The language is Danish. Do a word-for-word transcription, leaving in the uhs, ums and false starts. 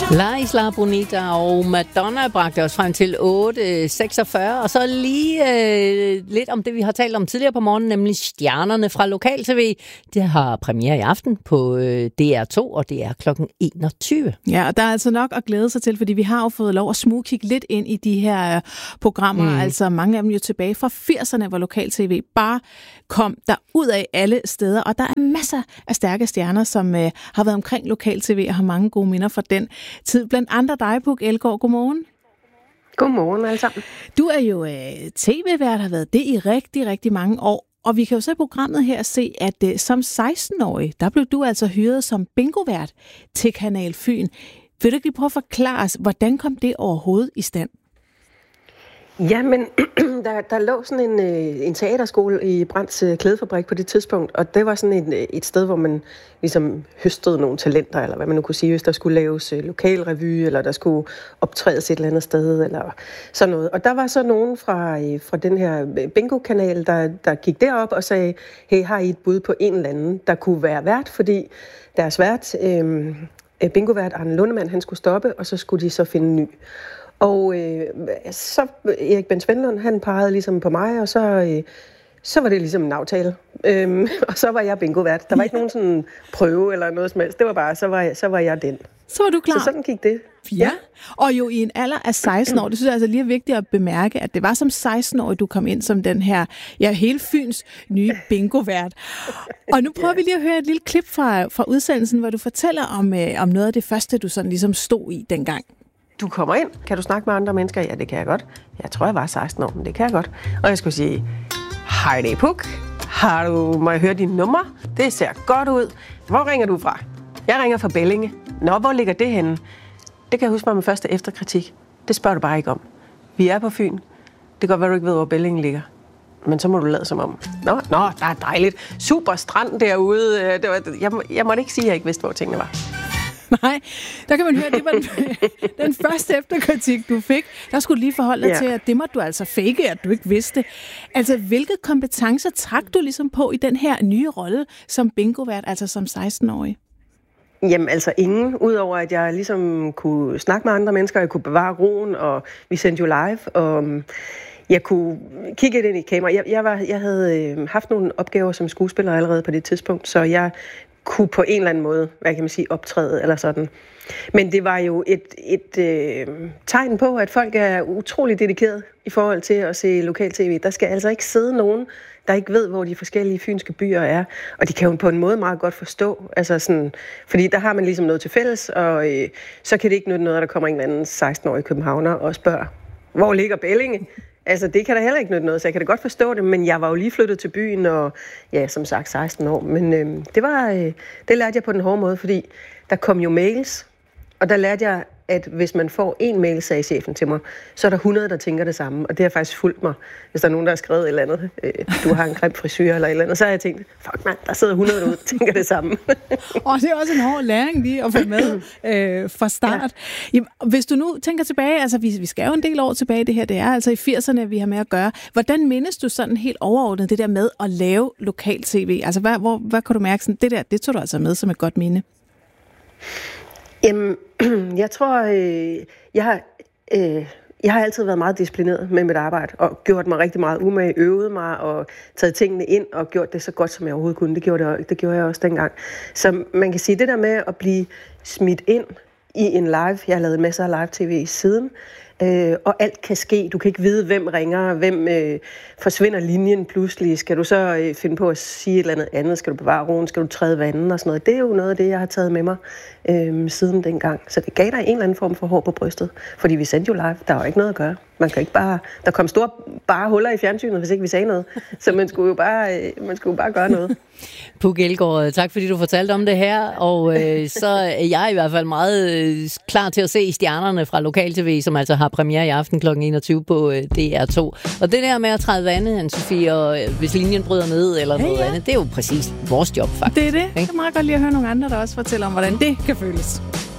La Isla Bonita og Madonna bragte os frem til otte seksogfyrre, og så lige øh, lidt om det, vi har talt om tidligere på morgenen, nemlig Stjernerne fra Lokal-tv. Det har premiere i aften på øh, D R to, og det er klokken enogtyve. Ja, og der er altså nok at glæde sig til, fordi vi har jo fået lov at smugkigge lidt ind i de her øh, programmer, mm. altså mange af dem jo tilbage fra firserne, hvor Lokal-tv bare kom der ud af alle steder, og der er masser af stærke stjerner, som øh, har været omkring Lokal-tv og har mange gode minder fra den tid. Blandt andre dig, Puk Elgård. Godmorgen. Godmorgen alle sammen. Du er jo øh, tv-vært, har været det i rigtig, rigtig mange år, og vi kan jo så i programmet her se, at øh, som seksten-årig, der blev du altså hyret som bingovært til Kanal Fyn. Vil du ikke lige prøve at forklare os, hvordan kom det overhovedet i stand? Ja, men der, der lå sådan en, en teaterskole i Brands Klædefabrik på det tidspunkt, og det var sådan et, et sted, hvor man ligesom høstede nogle talenter, eller hvad man nu kunne sige, hvis der skulle laves lokalrevy, eller der skulle optrædes et eller andet sted, eller sådan noget. Og der var så nogen fra, fra den her bingo-kanal, der, der gik derop og sagde, hey, har I et bud på en eller anden, der kunne være vært, fordi deres vært, øh, bingovært Arne Lundemann, han skulle stoppe, og så skulle de så finde en ny. Og øh, så Erik Ben Svendlund, han pegede ligesom på mig, og så, øh, så var det ligesom en aftale. Øhm, og så var jeg bingovært. Der var ikke nogen sådan prøve eller noget som helst. Det var bare, så var jeg, så var jeg den. Så var du klar. Så sådan gik det. Ja. ja, og jo i en alder af seksten år, det synes jeg altså lige er vigtigt at bemærke, at det var som seksten-årig, du kom ind som den her, ja, hele Fyns nye bingovært. Og nu prøver ja. vi lige at høre et lille klip fra, fra udsendelsen, hvor du fortæller om, øh, om noget af det første, du sådan ligesom stod i dengang. Du kommer ind. Kan du snakke med andre mennesker? Ja, det kan jeg godt. Jeg tror, jeg var seksten år, men det kan jeg godt. Og jeg skulle sige, hej det Puk. Har du, må jeg høre dine numre? Det ser godt ud. Hvor ringer du fra? Jeg ringer fra Bellinge. Nå, hvor ligger det henne? Det kan jeg huske mig med første efterkritik. Det spørger du bare ikke om. Vi er på Fyn. Det kan godt være, du ikke ved, hvor Bellinge ligger. Men så må du lade som om. Nå, nå, der er dejligt. Super strand derude. Det var, jeg, jeg måtte ikke sige, at jeg ikke vidste, hvor tingene var. Nej, der kan man høre, det var den, den første efterkritik, du fik. Der skulle lige forholde dig ja. til, at det måtte du altså fake, at du ikke vidste. Altså, hvilke kompetencer trak du ligesom på i den her nye rolle som bingovært, altså som seksten-årig? Jamen altså ingen, udover at jeg ligesom kunne snakke med andre mennesker, jeg kunne bevare roen, og vi sendte jo live, og jeg kunne kigge ind i et kamera. Jeg, jeg, var, jeg havde haft nogle opgaver som skuespiller allerede på det tidspunkt, så jeg kunne på en eller anden måde, hvad kan man sige, optræde eller sådan. Men det var jo et, et øh, tegn på, at folk er utrolig dedikeret i forhold til at se lokal-tv. Der skal altså ikke sidde nogen, der ikke ved, hvor de forskellige fynske byer er. Og de kan jo på en måde meget godt forstå. Altså sådan, fordi der har man ligesom noget til fælles, og øh, så kan det ikke nytte noget, at der kommer en eller anden seksten-årig københavner og spørger, hvor ligger Bellinge? Altså, det kan da heller ikke nytte noget, så jeg kan da godt forstå det, men jeg var jo lige flyttet til byen, og ja, som sagt, seksten år. Men øh, det var, øh, det lærte jeg på den hårde måde, fordi der kom jo mails, og der lærte jeg, at hvis man får en mail, sagde chefen til mig, så er der hundrede, der tænker det samme, og det har faktisk fulgt mig. Hvis der er nogen, der har skrevet et eller andet, øh, du har en grim frisyr eller et eller andet, så har jeg tænkt, fuck mand, der sidder hundrede derude, der tænker det samme. Og det er også en hård læring lige at få med øh, fra start. Ja. Jamen, hvis du nu tænker tilbage, altså vi, vi skal jo en del år tilbage, det her, det er altså i firserne, vi har med at gøre. Hvordan mindes du sådan helt overordnet det der med at lave lokal-tv? Altså hvad, hvor, hvad kan du mærke sådan, det der, det tog du altså med som et godt minde? Jamen, jeg tror, øh, jeg har, øh, jeg har altid været meget disciplineret med mit arbejde, og gjort mig rigtig meget umage, øvet mig, og taget tingene ind, og gjort det så godt, som jeg overhovedet kunne. Det gjorde, det, det gjorde jeg også dengang. Så man kan sige, det der med at blive smidt ind i en live, jeg har lavet masser af live-tv siden, Øh, og alt kan ske. Du kan ikke vide, hvem ringer, hvem øh, forsvinder linjen pludselig. Skal du så øh, finde på at sige et eller andet andet? Skal du bevare roen? Skal du træde vandet og sådan noget? Det er jo noget af det, jeg har taget med mig øh, siden dengang. Så det gav dig en eller anden form for hår på brystet. Fordi vi sendte jo live. Der var ikke noget at gøre. Man kan ikke bare... Der kom store bare huller i fjernsynet, hvis ikke vi sagde noget. Så man skulle jo bare, øh, man skulle jo bare gøre noget. Puk Elgård, tak fordi du fortalte om det her. Og øh, så er jeg i hvert fald meget øh, klar til at se Stjernerne fra Lokal-tv, som altså har premiere i aften klokken enogtyve på øh, D R to. Og det der med at træde vandet, Anne-Sophie, og øh, hvis linjen bryder ned eller noget ja, ja. andet, det er jo præcis vores job, faktisk. Det er det. Jeg kan meget godt lide at høre nogle andre, der også fortæller om, hvordan det kan føles.